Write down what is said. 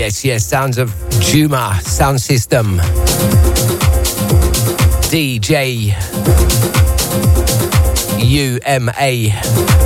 Yes, sounds of Juma Sound System. DJ UMA.